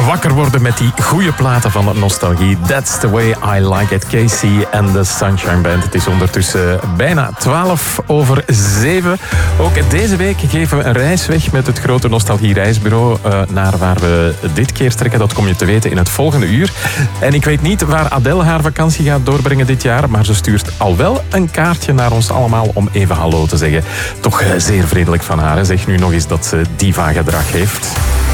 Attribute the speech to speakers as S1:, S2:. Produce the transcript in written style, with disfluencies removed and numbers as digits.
S1: wakker worden met die goede platen van nostalgie. That's the way I like it. Casey and the Sunshine Band. Het is ondertussen bijna 7:12. Ook deze week geven we een reis weg met het grote nostalgie-reisbureau naar waar we dit keer trekken. Dat kom je te weten in het volgende uur. En ik weet niet waar Adele haar vakantie gaat doorbrengen dit jaar, maar ze stuurt al wel een kaartje naar ons allemaal om even hallo te zeggen. Toch zeer vriendelijk van haar. Zeg nu nog eens dat ze diva-gedrag heeft.